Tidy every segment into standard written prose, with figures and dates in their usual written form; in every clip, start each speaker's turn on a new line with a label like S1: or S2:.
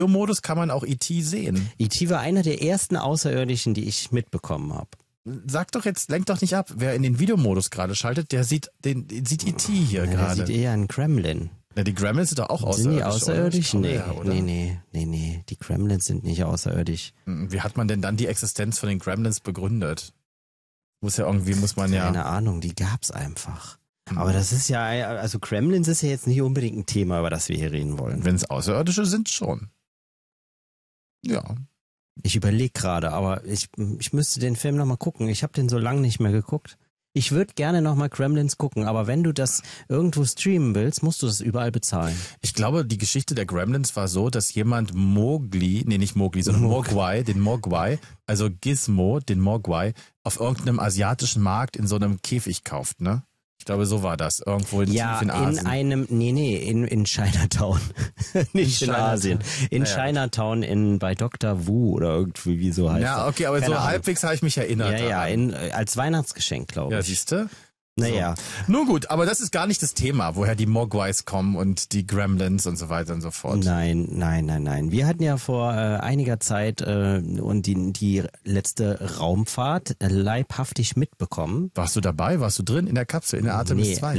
S1: Modus kann man auch E.T. sehen.
S2: E.T. war einer der ersten Außerirdischen, die ich mitbekommen habe.
S1: Sag doch jetzt, lenk doch nicht ab. Wer in den Videomodus gerade schaltet, der sieht E.T. hier
S2: Der
S1: gerade.
S2: sieht eher einen Gremlin.
S1: Ja, die Gremlins sind doch auch außerirdisch.
S2: Sind die außerirdisch?
S1: Oder?
S2: Nee. Die Gremlins sind nicht außerirdisch.
S1: Wie hat man denn dann die Existenz von den Gremlins begründet? Muss man ja...
S2: Keine Ahnung, die gab's einfach. Aber das ist ja, also Gremlins ist ja jetzt nicht unbedingt ein Thema, über das wir hier reden wollen.
S1: Wenn es Außerirdische sind, schon. Ja.
S2: Ich überlege gerade, aber ich müsste den Film nochmal gucken. Ich habe den so lange nicht mehr geguckt. Ich würde gerne nochmal Gremlins gucken, aber wenn du das irgendwo streamen willst, musst du das überall bezahlen.
S1: Ich glaube, die Geschichte der Gremlins war so, dass jemand Mogwai, den Mogwai, also Gizmo, den Mogwai, auf irgendeinem asiatischen Markt in so einem Käfig kauft, ne? Ich glaube, so war das. Irgendwo tief in Asien.
S2: In Chinatown. Nicht in Asien. In Chinatown bei Dr. Wu oder irgendwie, wie so heißt
S1: Ja, okay, aber
S2: Keine
S1: so
S2: Ahnung.
S1: halbwegs habe ich mich erinnert.
S2: Als Weihnachtsgeschenk, glaube ich.
S1: Ja, siehst du?
S2: Naja.
S1: So. Nun gut, aber das ist gar nicht das Thema, woher die Mogwais kommen und die Gremlins und so weiter und so fort.
S2: Nein. Wir hatten ja vor einiger Zeit und die letzte Raumfahrt leibhaftig mitbekommen.
S1: Warst du dabei? Warst du drin in der Kapsel, in der Artemis 2?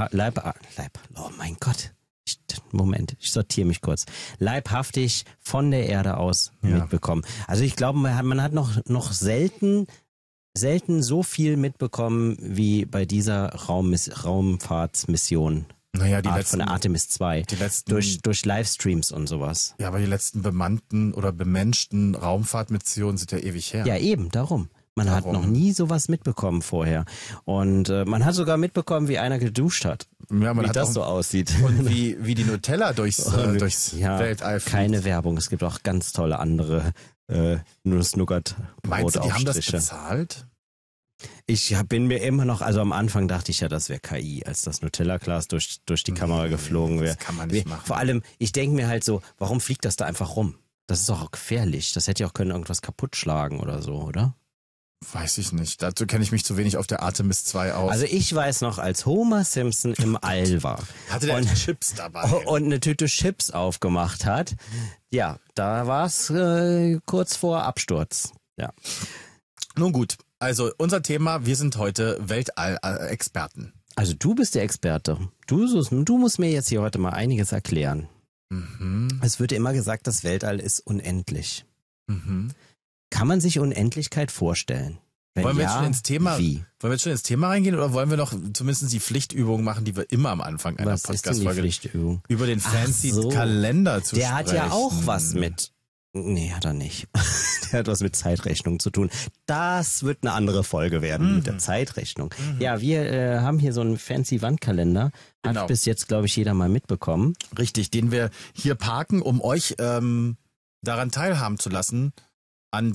S2: Oh mein Gott. Moment, ich sortiere mich kurz. Leibhaftig von der Erde aus mitbekommen. Also ich glaube, man hat noch selten so viel mitbekommen wie bei dieser Raumfahrtsmission.
S1: Naja,
S2: von der Artemis 2. Durch Livestreams und sowas.
S1: Ja, aber die letzten bemannten oder bemenschten Raumfahrtmissionen sind ja ewig her.
S2: Ja, eben, darum. Man hat noch nie sowas mitbekommen vorher. Und man hat sogar mitbekommen, wie einer geduscht hat.
S1: Ja,
S2: wie das so aussieht.
S1: Und wie die Nutella durchs Weltall fliegt.
S2: Keine Werbung. Es gibt auch ganz tolle andere Nuss-Nougat-Brotaufstriche.
S1: Meinst du, die haben das bezahlt?
S2: Ich bin mir immer noch, also am Anfang dachte ich ja, das wäre KI, als das Nutella-Glas durch die Kamera geflogen wäre.
S1: Das kann man nicht machen.
S2: Vor allem, ich denke mir halt so, warum fliegt das da einfach rum? Das ist doch auch gefährlich. Das hätte ja auch können irgendwas kaputt schlagen oder so, oder?
S1: Weiß ich nicht. Dazu kenne ich mich zu wenig auf der Artemis 2 aus.
S2: Also ich weiß noch, als Homer Simpson im All war.
S1: Hatte der Chips dabei?
S2: Und eine Tüte Chips aufgemacht hat. Ja, da war es kurz vor Absturz. Ja.
S1: Nun gut, also unser Thema, wir sind heute Weltall-Experten.
S2: Also du bist der Experte. Du musst mir jetzt hier heute mal einiges erklären. Es wird immer gesagt, das Weltall ist unendlich. Kann man sich Unendlichkeit vorstellen?
S1: Wollen wir jetzt schon ins Thema reingehen oder wollen wir noch zumindest die Pflichtübung machen, die wir immer am Anfang einer Podcast-Folge über den fancy Kalender zu sprechen?
S2: Der hat ja auch was mit... Nee, hat er nicht. Der hat was mit Zeitrechnung zu tun. Das wird eine andere Folge werden mit der Zeitrechnung. Ja, wir haben hier so einen fancy Wandkalender. Hat bis jetzt, glaube ich, jeder mal mitbekommen.
S1: Richtig, den wir hier parken, um euch daran teilhaben zu lassen, an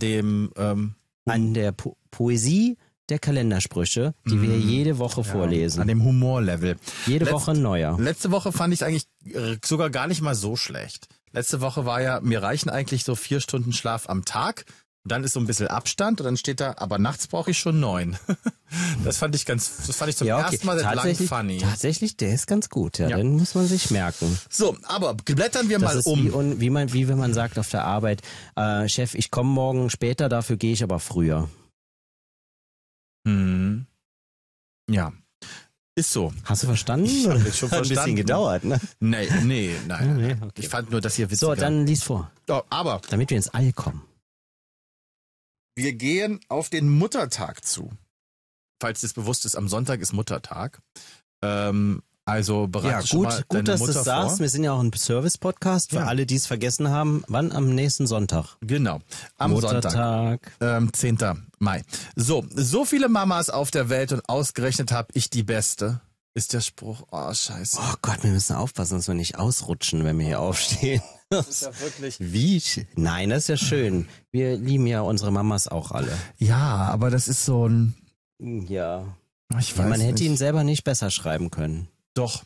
S2: der Poesie der Kalendersprüche, die wir jede Woche vorlesen.
S1: An dem Humorlevel.
S2: Jede Woche ein neuer.
S1: Letzte Woche fand ich eigentlich sogar gar nicht mal so schlecht. Letzte Woche war ja, mir reichen eigentlich so 4 Stunden Schlaf am Tag. Und dann ist so ein bisschen Abstand und dann steht da, aber nachts brauche ich schon 9. Das fand ich zum ersten Mal seit langem funny.
S2: Tatsächlich, der ist ganz gut. Ja, den muss man sich merken.
S1: So, aber blättern wir mal um.
S2: Wie wenn man sagt auf der Arbeit, Chef, ich komme morgen später, dafür gehe ich aber früher.
S1: Ja. Ist so.
S2: Hast du verstanden?
S1: Ich habe schon verstanden.
S2: Hat ein bisschen gedauert, ne?
S1: Nein. Okay. Ich fand nur das hier witziger.
S2: So, dann lies vor.
S1: Oh, aber
S2: damit wir ins All kommen.
S1: Wir gehen auf den Muttertag zu. Falls dir das bewusst ist, am Sonntag ist Muttertag. Also bereite schon mal
S2: gut, dass
S1: Mutter
S2: du es sagst. Wir sind ja auch ein Service-Podcast für alle, die es vergessen haben. Wann? Am nächsten Sonntag.
S1: Genau. Am
S2: Muttertag.
S1: Sonntag. 10. Mai. So viele Mamas auf der Welt und ausgerechnet habe ich die Beste. Ist der Spruch. Oh, scheiße.
S2: Oh Gott, wir müssen aufpassen, dass wir nicht ausrutschen, wenn wir hier aufstehen.
S1: Das ist ja wirklich...
S2: Wie? Nein, das ist ja schön. Wir lieben ja unsere Mamas auch alle.
S1: Ja, aber das ist so ein...
S2: Ja.
S1: Ich weiß
S2: man hätte
S1: nicht.
S2: ihn selber nicht besser schreiben können.
S1: Doch.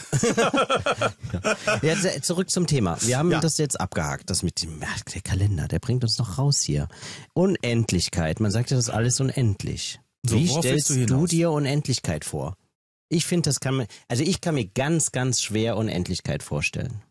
S2: Ja, zurück zum Thema. Wir haben das jetzt abgehakt. Das mit dem der Kalender, der bringt uns noch raus hier. Unendlichkeit. Man sagt ja, das ist alles unendlich.
S1: So,
S2: wie stellst du dir Unendlichkeit vor? Ich finde, ich kann mir ganz, ganz schwer Unendlichkeit vorstellen.